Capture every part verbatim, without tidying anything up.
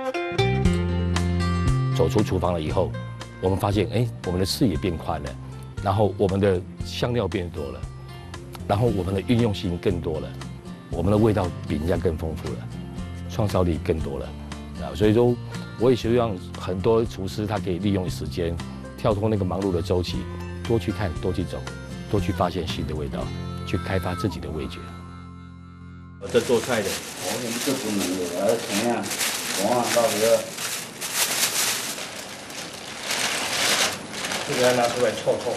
走出厨房了以后，我们发现，哎，我们的视野变宽了，然后我们的香料变多了，然后我们的运用性更多了，我们的味道比人家更丰富了，创造力更多了，啊，所以说，我也希望很多厨师他可以利用时间，跳脱那个忙碌的周期，多去看，多去走，多去发现新的味道，去开发自己的味觉。我这做菜的， 我们这不能的，而怎样？我啊，到时候。 这个要拿出来臭臭，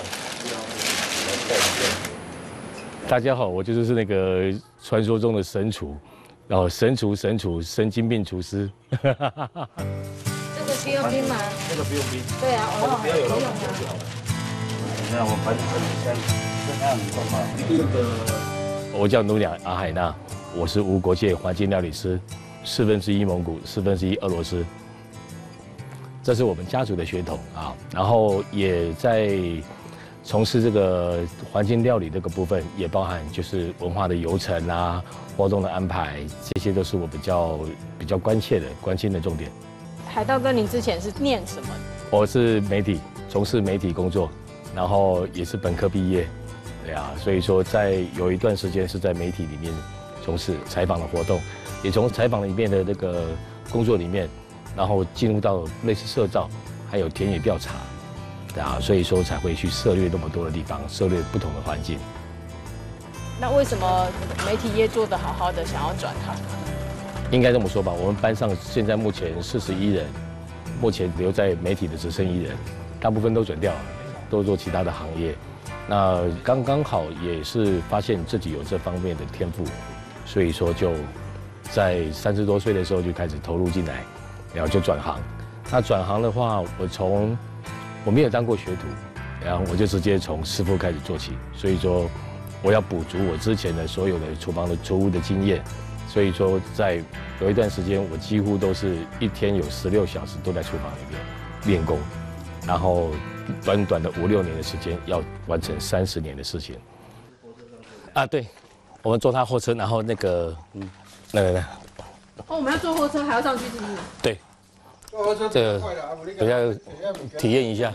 大家好，我就是那个传说中的神厨，然后神厨神厨神经病厨师。 这个不用冰吗？ 这个不用冰。 对啊，哦， 不要有老不用板就好了。 那我把你先这样子吧。 这个我叫努亚阿海纳，我是无国界环境料理师，四分之一蒙古，四分之一俄罗斯。 这是我们家族的血统啊，然后也在从事这个环境料理这个部分，也包含就是文化的游程啊、活动的安排，这些都是我比较比较关切的、关心的重点。 海盗哥，你之前是念什么？ 我是媒体，从事媒体工作，然后也是本科毕业，对啊，所以说在有一段时间是在媒体里面从事采访的活动，也从采访里面的这个工作里面。 然后进入到类似社造，还有田野调查，对啊，所以说才会去涉猎那么多的地方，涉猎不同的环境。 那为什么媒体业做得好好的，想要转行？ 应该这么说吧，我们班上现在目前四十一人，目前留在媒体的只剩一人，大部分都转掉了，都做其他的行业。那刚刚好也是发现自己有这方面的天赋，所以说就在三十多岁的时候就开始投入进来。 然后就转行，那转行的话，我从我没有当过学徒，然后我就直接从师傅开始做起。所以说，我要补足我之前的所有的厨房的厨务的经验。所以说，在有一段时间，我几乎都是一天有十六小时都在厨房里面练功，然后短短的五六年的时间，要完成三十年的事情。啊，对，我们坐他货车，然后那个，嗯，那个。 哦，我们要坐货车，还要上去，是不是？ 对，这个等下体验一下。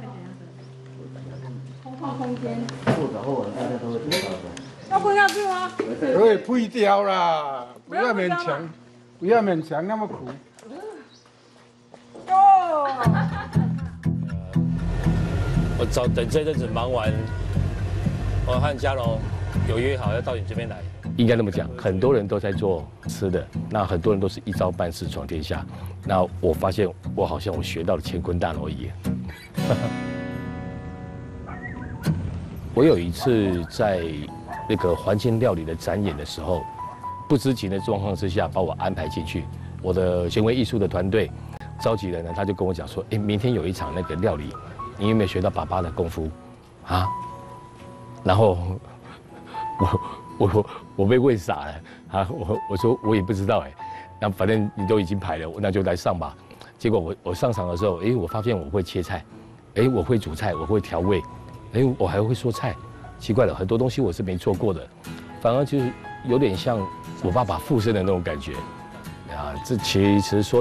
空旷空间。 做的后大家都会知道的。 要混下去吗？ 可以配掉啦，不要勉强，不要勉强那么苦。 哦。 我早等这阵子忙完，我和嘉龙有约好要到你这边来。 应该那么讲，很多人都在做吃的，那很多人都是一招半式闯天下。那我发现，我好像我学到了乾坤大挪移。我有一次在那个环境料理的展演的时候，不知情的状况之下把我安排进去。我的行为艺术的团队召集人呢，他就跟我讲说：“哎，明天有一场那个料理，你有没有学到爸爸的功夫啊？”然后我。 我我被问傻了啊！我我说我也不知道哎，那反正你都已经排了，那就来上吧。结果我我上场的时候，哎，我发现我会切菜，哎，我会煮菜，我会调味，哎，我还会说菜。奇怪了，很多东西我是没做过的，反而就是有点像我爸爸附身的那种感觉啊。这其实说。